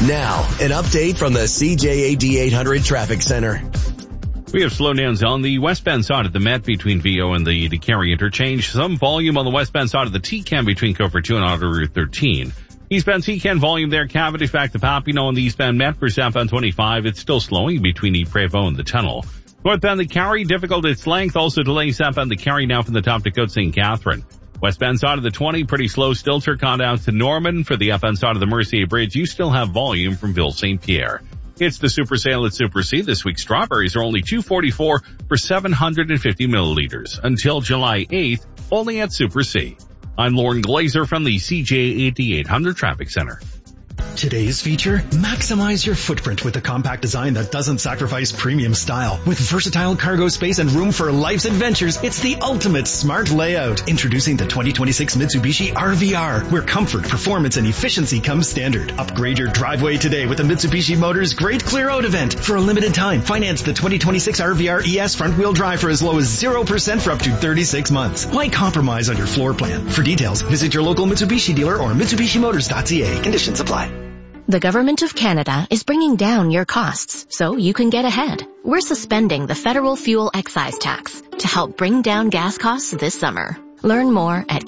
Now, an update from the CJAD 800 Traffic Center. We have slowdowns on the westbound side of the Met between VO and the DeCarry interchange. Some volume on the westbound side of the TCAN between Cofer 2 and Auto Route 13. Eastbound TCAN volume there, Cavendish back to Papineau on the eastbound Met for southbound 25. It's still slowing between Ypres-Vaux and the tunnel. Northbound the Carry, difficult its length, also delaying southbound the Carry now from the top to Côte St. Catherine. Westbound side of the 20, pretty slow still, Turcon down to Norman. For the upbound side of the Mercier Bridge, you still have volume from Ville St. Pierre. It's the Super Sale at Super C. This week, strawberries are only $2.44 for 750 milliliters. Until July 8th, only at Super C. I'm Lauren Glazer from the CJAD 800 Traffic Center. Today's feature, maximize your footprint with a compact design that doesn't sacrifice premium style. With versatile cargo space and room for life's adventures, it's the ultimate smart layout. Introducing the 2026 Mitsubishi RVR, where comfort, performance, and efficiency come standard. Upgrade your driveway today with the Mitsubishi Motors Great Clear Out event. For a limited time, finance the 2026 RVR ES front-wheel drive for as low as 0% for up to 36 months. Why compromise on your floor plan? For details, visit your local Mitsubishi dealer or MitsubishiMotors.ca. Conditions apply. The Government of Canada is bringing down your costs so you can get ahead. We're suspending the federal fuel excise tax to help bring down gas costs this summer. Learn more at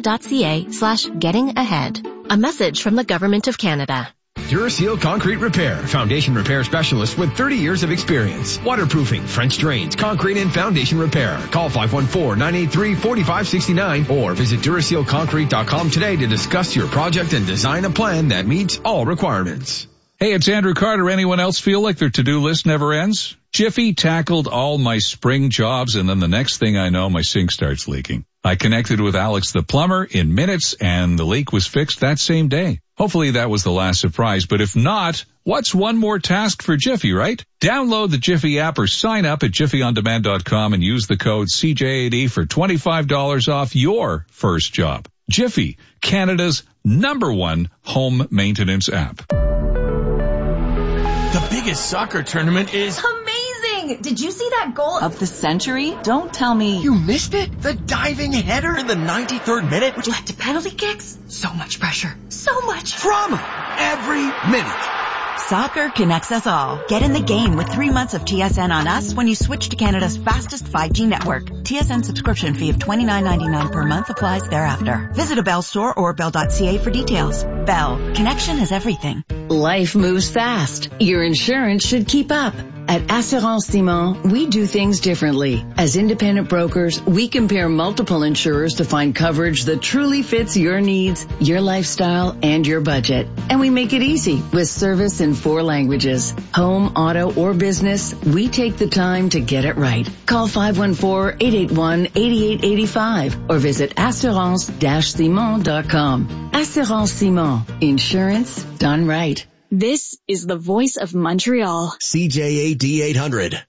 canada.ca/getting-ahead. A message from the Government of Canada. Duraseal Concrete Repair, foundation repair specialist with 30 years of experience. Waterproofing, French drains, concrete and foundation repair. Call 514-983-4569 or visit DurasealConcrete.com today to discuss your project and design a plan that meets all requirements. Hey, it's Andrew Carter. Anyone else feel like their to-do list never ends? Jiffy tackled all my spring jobs, and then the next thing I know, my sink starts leaking. I connected with Alex the plumber in minutes, and the leak was fixed that same day. Hopefully that was the last surprise, but if not, what's one more task for Jiffy, right? Download the Jiffy app or sign up at jiffyondemand.com and use the code CJAD for $25 off your first job. Jiffy, Canada's #1 home maintenance app. The biggest soccer tournament is amazing! Did you see that goal of the century? Don't tell me you missed it. The diving header in the 93rd minute, which led to penalty kicks. So much pressure. So much drama every minute. Soccer connects us all. Get in the game with 3 months of TSN on us when you switch to Canada's fastest 5G network. TSN subscription fee of $29.99 per month applies thereafter. Visit a Bell store or bell.ca for details. Bell. Connection is everything. Life moves fast. Your insurance should keep up. At Assurance Simon, we do things differently. As independent brokers, we compare multiple insurers to find coverage that truly fits your needs, your lifestyle, and your budget. And we make it easy with service in 4 languages. Home, auto, or business, we take the time to get it right. Call 514-881-8885 or visit assurance-simon.com. Assurance Simon. Insurance done right. This is the voice of Montreal. CJAD 800.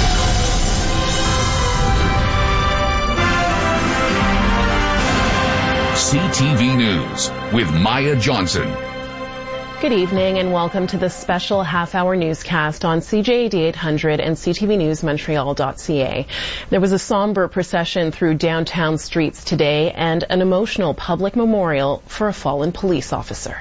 CTV News with Maya Johnson. Good evening and welcome to the special half-hour newscast on CJAD 800 and ctvnewsmontreal.ca. There was a somber procession through downtown streets today and an emotional public memorial for a fallen police officer.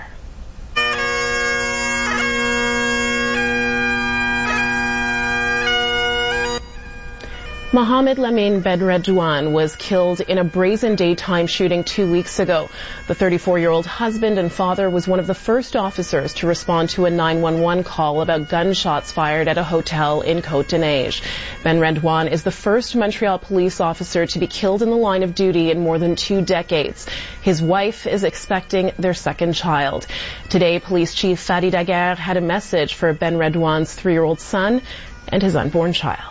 Mohamed Lamine Benredouane was killed in a brazen daytime shooting 2 weeks ago. The 34-year-old husband and father was one of the first officers to respond to a 911 call about gunshots fired at a hotel in Côte-des-Neiges. Benredouane is the first Montreal police officer to be killed in the line of duty in more than 2 decades. His wife is expecting their second child. Today, Police Chief Fadi Daguerre had a message for Benredouane's 3-year-old son and his unborn child.